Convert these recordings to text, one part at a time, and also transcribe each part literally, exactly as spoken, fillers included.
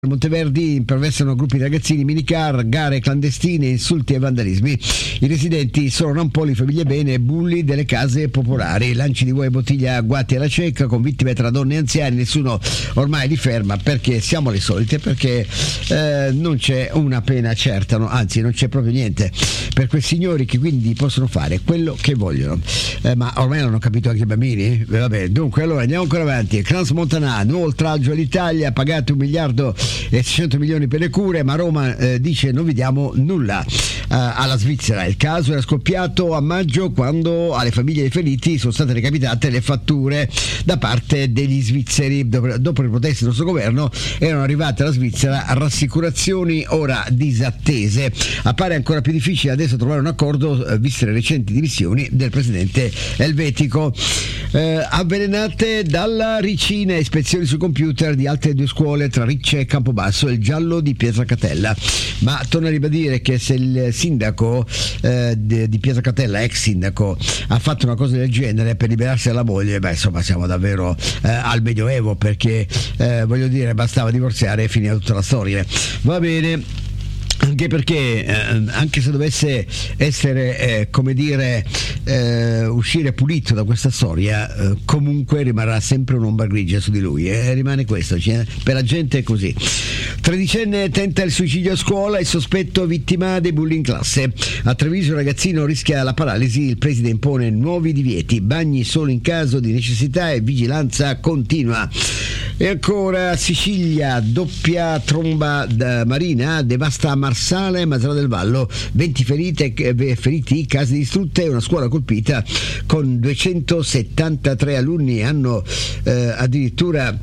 Monteverdi imperversano gruppi di ragazzini, minicar, gare clandestine, insulti e vandalismi. I residenti sono rampoli, famiglie bene, bulli delle case popolari, lanci di uova e bottiglie agguati alla cieca con vittime tra donne e anziani. Nessuno ormai li ferma perché siamo le solite, perché eh, non c'è una pena certa, no? Anzi non c'è proprio niente per quei signori che quindi possono fare quello che vogliono. Eh, ma ormai l'hanno capito anche i bambini? Eh, vabbè, dunque allora andiamo ancora avanti. Transmontana, nuovo oltraggio all'Italia, pagate un miliardo e seicento milioni per le cure, ma Roma eh, dice non vi diamo nulla. Uh, alla Svizzera il caso era scoppiato a maggio, quando alle famiglie dei feriti sono state recapitate le fatture da parte degli svizzeri. Dopo, dopo le proteste del nostro governo erano arrivate alla Svizzera rassicurazioni ora disattese. Appare ancora più difficile adesso trovare un accordo eh, viste le recenti dimissioni del presidente elvetico. Eh, avvelenate dalla ricina, ispezioni su computer di altre due scuole tra Ricce e Campobasso e il giallo di Pietracatella. Ma torna a ribadire che se il sindaco eh, di, di Pietracatella, ex sindaco, ha fatto una cosa del genere per liberarsi dalla moglie, beh insomma siamo davvero eh, al medioevo, perché eh, voglio dire bastava divorziare e finire tutta la storia. Va bene. Anche perché eh, anche se dovesse essere eh, come dire eh, uscire pulito da questa storia, eh, comunque rimarrà sempre un'ombra grigia su di lui, e eh, rimane questo, cioè, per la gente è così. Tredicenne tenta il suicidio a scuola, il sospetto vittima dei bulli in classe. A Treviso il ragazzino rischia la paralisi, il preside impone nuovi divieti, bagni solo in caso di necessità e vigilanza continua. E ancora Sicilia, doppia tromba marina devasta Marsala e Mazara del Vallo, venti ferite, feriti, case distrutte e una scuola colpita con duecentosettantatré alunni. Hanno eh, addirittura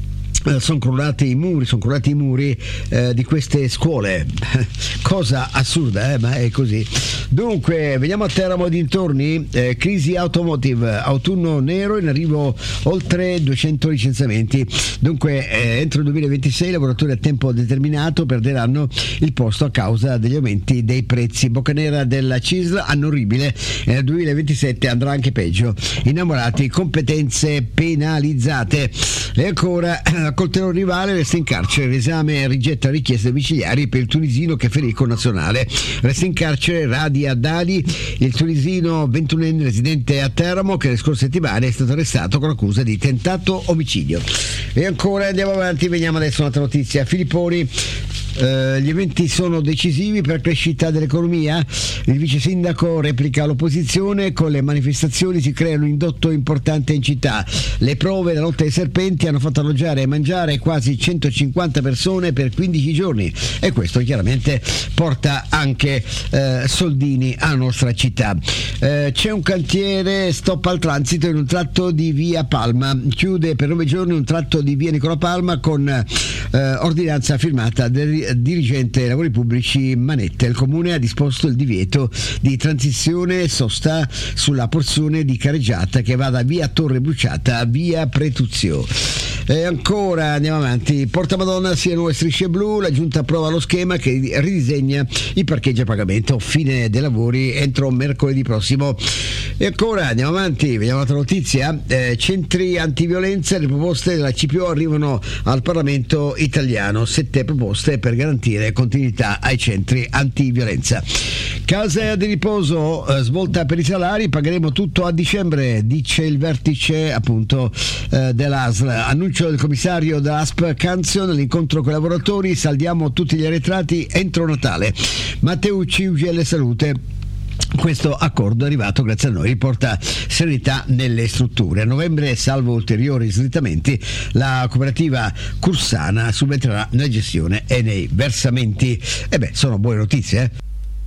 sono crollati i muri, sono crollati i muri eh, di queste scuole. Cosa assurda, eh, ma è così. Dunque, veniamo a Teramo e dintorni. Eh, crisi automotive, autunno nero, in arrivo oltre duecento licenziamenti. Dunque, eh, entro il duemilaventisei i lavoratori a tempo determinato perderanno il posto a causa degli aumenti dei prezzi. Boccanera della C I S L, anno orribile, e nel duemilaventisette andrà anche peggio. Innamorati, competenze penalizzate. E ancora coltello rivale, resta in carcere, l'esame rigetta richieste domiciliari per il tunisino che ferì con nazionale. Resta in carcere Radi Haddadi, il tunisino ventunenne residente a Teramo, che le scorse settimane è stato arrestato con accusa di tentato omicidio. E ancora andiamo avanti, veniamo adesso a un'altra notizia. Filipponi, Uh, gli eventi sono decisivi per la crescita dell'economia. Il vice sindaco replica l'opposizione: con le manifestazioni si crea un indotto importante in città. Le prove della lotta ai serpenti hanno fatto alloggiare e mangiare quasi centocinquanta persone per quindici giorni, e questo chiaramente porta anche uh, soldini alla nostra città. Uh, c'è un cantiere, stop al transito in un tratto di via Palma, chiude per nove giorni un tratto di via Nicola Palma con uh, ordinanza firmata del dirigente dei lavori pubblici Manetta. Il comune ha disposto il divieto di transizione e sosta sulla porzione di careggiata che va da via Torre Bruciata a via Pretuzio. E ancora andiamo avanti. Porta Madonna, sia nuove strisce blu, la giunta approva lo schema che ridisegna i parcheggi a pagamento, fine dei lavori entro mercoledì prossimo. E ancora andiamo avanti, vediamo un'altra notizia. Eh, centri antiviolenza, le proposte della C P O arrivano al Parlamento italiano, sette proposte per garantire continuità ai centri antiviolenza. Casa di riposo, eh, svolta per i salari, pagheremo tutto a dicembre, dice il vertice appunto eh, dell'A S L. Annuncio del commissario dell'A S P Canzion, l'incontro con i lavoratori, saldiamo tutti gli arretrati entro Natale. Matteucci, U G L Salute. Questo accordo arrivato grazie a noi porta serenità nelle strutture. A novembre, salvo ulteriori slittamenti, la cooperativa Cursana subentrerà nella gestione e nei versamenti. E beh, sono buone notizie, eh?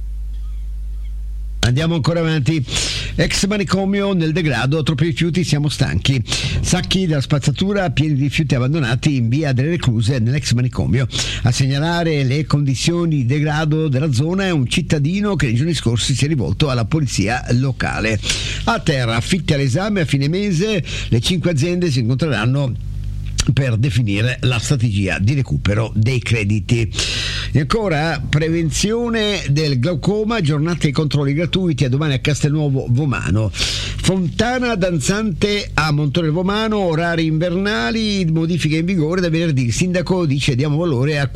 Andiamo ancora avanti. Ex manicomio nel degrado, troppi rifiuti, siamo stanchi. Sacchi della spazzatura pieni di rifiuti abbandonati in via delle Recluse nell'ex manicomio. A segnalare le condizioni di degrado della zona è un cittadino che nei giorni scorsi si è rivolto alla polizia locale. A terra, affitti all'esame a fine mese, le cinque aziende si incontreranno per definire la strategia di recupero dei crediti. E ancora prevenzione del glaucoma, giornate di controlli gratuiti a domani a Castelnuovo Vomano. Fontana danzante a Montone Romano, orari invernali, modifiche in vigore da venerdì. Il sindaco dice diamo valore a